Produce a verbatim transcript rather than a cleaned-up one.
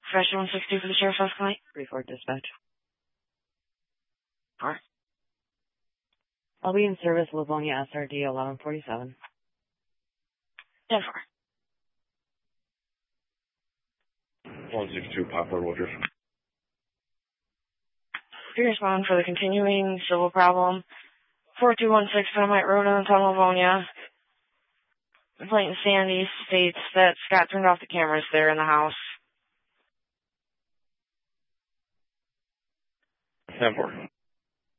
Professional one sixty for the Sheriff's Office Client. three four dispatch. Four. I'll be in service, Livonia S R D eleven forty-seven. ten four. one six two, Poplar Woodruff. Please respond for the continuing civil problem. four two one six Dynamite Road in Livonia. Complainant Sandy states that Scott turned off the cameras there in the house. ten four.